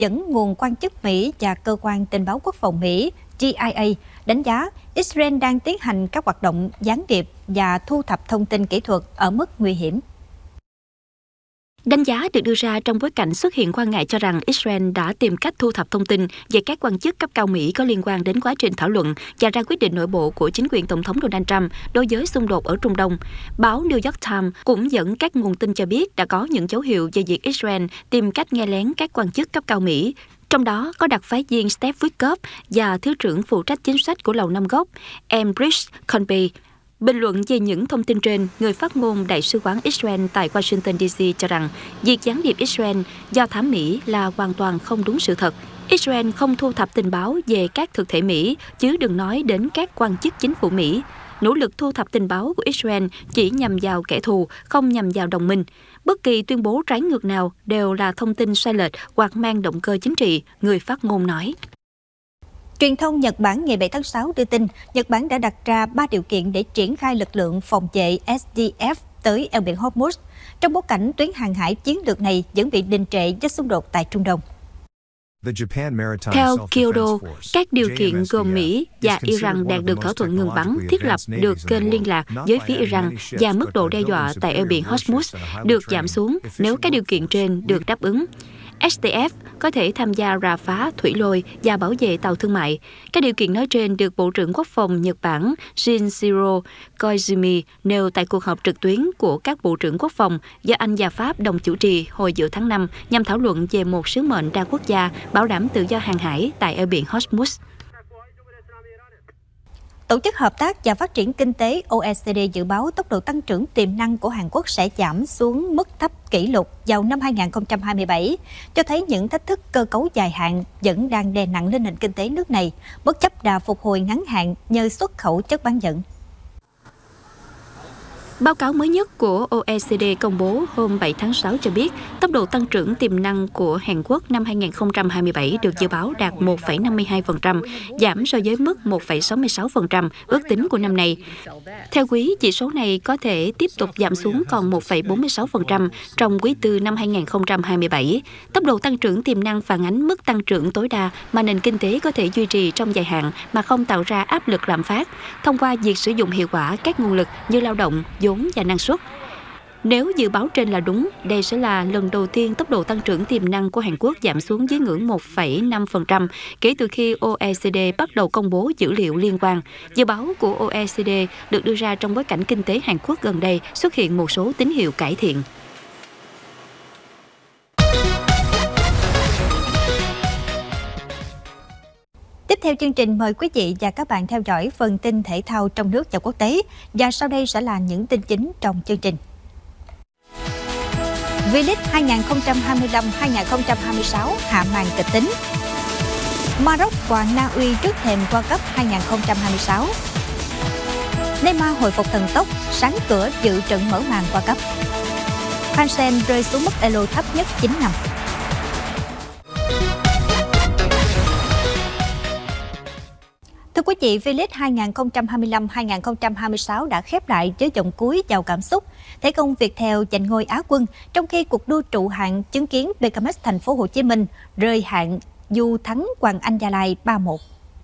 dẫn nguồn quan chức Mỹ và cơ quan tình báo quốc phòng Mỹ DIA đánh giá Israel đang tiến hành các hoạt động gián điệp và thu thập thông tin kỹ thuật ở mức nguy hiểm. Đánh giá được đưa ra trong bối cảnh xuất hiện quan ngại cho rằng Israel đã tìm cách thu thập thông tin về các quan chức cấp cao Mỹ có liên quan đến quá trình thảo luận và ra quyết định nội bộ của chính quyền Tổng thống Donald Trump đối với xung đột ở Trung Đông. Báo New York Times cũng dẫn các nguồn tin cho biết đã có những dấu hiệu về việc Israel tìm cách nghe lén các quan chức cấp cao Mỹ, trong đó có đặc phái viên Steve Witkoff và Thứ trưởng phụ trách chính sách của Lầu Năm Góc, Emrich Conby. Bình luận về những thông tin trên, người phát ngôn Đại sứ quán Israel tại Washington DC cho rằng việc gián điệp Israel do thám Mỹ là hoàn toàn không đúng sự thật. Israel không thu thập tình báo về các thực thể Mỹ, chứ đừng nói đến các quan chức chính phủ Mỹ. Nỗ lực thu thập tình báo của Israel chỉ nhằm vào kẻ thù, không nhằm vào đồng minh. Bất kỳ tuyên bố trái ngược nào đều là thông tin sai lệch hoặc mang động cơ chính trị, người phát ngôn nói. Truyền thông Nhật Bản ngày 7 tháng 6 đưa tin, Nhật Bản đã đặt ra 3 điều kiện để triển khai lực lượng phòng vệ SDF tới eo biển Hormuz, trong bối cảnh tuyến hàng hải chiến lược này vẫn bị đình trệ do xung đột tại Trung Đông. Theo Kyodo, các điều kiện gồm Mỹ và Iran đạt được thỏa thuận ngừng bắn, thiết lập được kênh liên lạc với phía Iran và mức độ đe dọa tại eo biển Hormuz được giảm xuống nếu các điều kiện trên được đáp ứng. SDF có thể tham gia rà phá thủy lôi và bảo vệ tàu thương mại. Các điều kiện nói trên được Bộ trưởng Quốc phòng Nhật Bản Shinjiro Koizumi nêu tại cuộc họp trực tuyến của các Bộ trưởng Quốc phòng do Anh và Pháp đồng chủ trì hồi giữa tháng 5 nhằm thảo luận về một sứ mệnh đa quốc gia bảo đảm tự do hàng hải tại eo biển Hormuz. Tổ chức Hợp tác và Phát triển Kinh tế OECD dự báo tốc độ tăng trưởng tiềm năng của Hàn Quốc sẽ giảm xuống mức thấp kỷ lục vào năm 2027, cho thấy những thách thức cơ cấu dài hạn vẫn đang đè nặng lên nền kinh tế nước này, bất chấp đà phục hồi ngắn hạn nhờ xuất khẩu chất bán dẫn. Báo cáo mới nhất của OECD công bố hôm 7 tháng 6 cho biết tốc độ tăng trưởng tiềm năng của Hàn Quốc năm 2027 được dự báo đạt 1,52%, giảm so với mức 1,66% ước tính của năm nay. Theo quý, chỉ số này có thể tiếp tục giảm xuống còn 1,46% trong quý tư năm 2027. Tốc độ tăng trưởng tiềm năng phản ánh mức tăng trưởng tối đa mà nền kinh tế có thể duy trì trong dài hạn mà không tạo ra áp lực lạm phát, thông qua việc sử dụng hiệu quả các nguồn lực như lao động, vốn và năng suất. Nếu dự báo trên là đúng, đây sẽ là lần đầu tiên tốc độ tăng trưởng tiềm năng của Hàn Quốc giảm xuống dưới ngưỡng 1,5% kể từ khi OECD bắt đầu công bố dữ liệu liên quan. Dự báo của OECD được đưa ra trong bối cảnh kinh tế Hàn Quốc gần đây xuất hiện một số tín hiệu cải thiện. Tiếp theo chương trình, mời quý vị và các bạn theo dõi phần tin thể thao trong nước và quốc tế, và sau đây sẽ là những tin chính trong chương trình. V-League 2025-2026 hạ màn kịch tính. Maroc và Na Uy trước thềm World Cup 2026. Neymar hồi phục thần tốc, sáng cửa dự trận mở màn World Cup. Hansen rơi xuống mức elo thấp nhất 9 năm. Thưa quý vị, V-League 2025-2026 đã khép lại với vòng cuối giàu cảm xúc. Thể công Viettel giành ngôi Á quân, trong khi cuộc đua trụ hạng chứng kiến BKMX Thành phố Hồ Chí Minh rơi hạng dù thắng Hoàng Anh Gia Lai 3-1.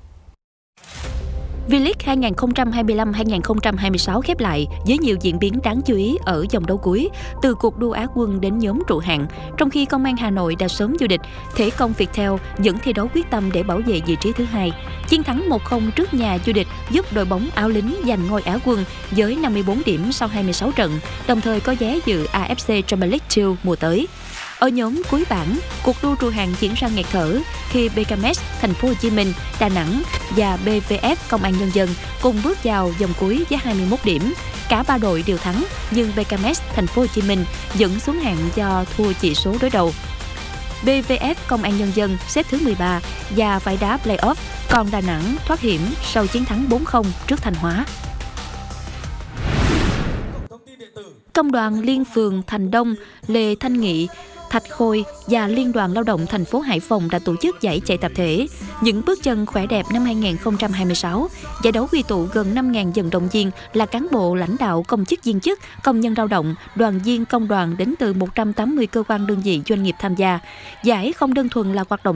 V-League 2025-2026 khép lại với nhiều diễn biến đáng chú ý ở vòng đấu cuối, từ cuộc đua Á quân đến nhóm trụ hạng. Trong khi Công an Hà Nội đã sớm vô địch, Thể công Viettel vẫn thi đấu quyết tâm để bảo vệ vị trí thứ hai. Chiến thắng 1-0 trước nhà vô địch giúp đội bóng áo lính giành ngôi Á quân với 54 điểm sau 26 trận, đồng thời có vé dự AFC Champions League 2 mùa tới. Ở nhóm cuối bảng, cuộc đua trụ hạng diễn ra nghẹt thở khi BKMX Thành phố Hồ Chí Minh, Đà Nẵng và BVF Công an Nhân dân cùng bước vào vòng cuối với 21 điểm. Cả ba đội đều thắng, nhưng BKMX Thành phố Hồ Chí Minh dẫn xuống hạng do thua chỉ số đối đầu. BVF Công an Nhân dân xếp thứ 13 và phải đá play-off, còn Đà Nẵng thoát hiểm sau chiến thắng 4-0 trước Thanh Hóa. Công đoàn Liên phường Thành Đông, Lê Thanh Nghị Thạch Khôi và Liên đoàn Lao động thành phố Hải Phòng đã tổ chức giải chạy tập thể Những bước chân khỏe đẹp năm 2026. Giải đấu quy tụ gần 5.000 vận động viên là cán bộ, lãnh đạo, công chức viên chức, công nhân lao động, đoàn viên công đoàn đến từ 180 cơ quan đơn vị doanh nghiệp tham gia. Giải không đơn thuần là hoạt động